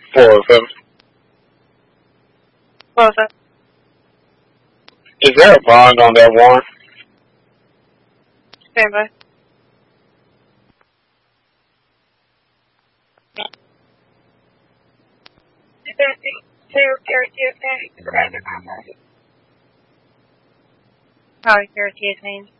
407. What was that? Is there a bond on that warrant? Stand by. How is your name?